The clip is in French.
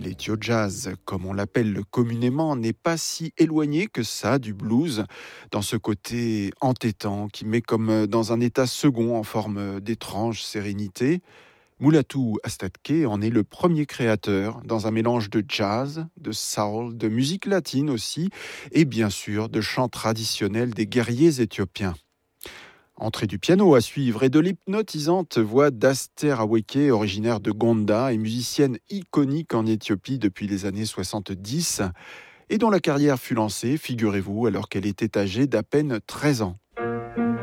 L'ethio jazz, comme on l'appelle communément, n'est pas si éloigné que ça du blues, dans ce côté entêtant qui met comme dans un état second en forme d'étrange sérénité. Mulatu Astatke en est le premier créateur, dans un mélange de jazz, de soul, de musique latine aussi, et bien sûr de chants traditionnels des guerriers éthiopiens. Entrée du piano à suivre et de l'hypnotisante voix d'Aster Aweke, originaire de Gonda et musicienne iconique en Éthiopie depuis les années 70, et dont la carrière fut lancée, figurez-vous, alors qu'elle était âgée d'à peine 13 ans.